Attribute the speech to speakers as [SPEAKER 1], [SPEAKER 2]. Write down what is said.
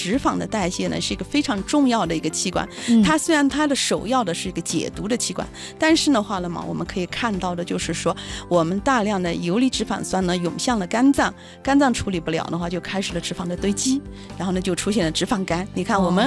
[SPEAKER 1] 脂肪的代谢呢是一个非常重要的一个器官。它虽然它的首要的是一个解毒的器官，但是的话呢嘛，我们可以看到的就是说，我们大量的游离脂肪酸呢涌向了肝脏，肝脏处理不了的话，就开始了脂肪的堆积，然后呢就出现了脂肪肝。你看我们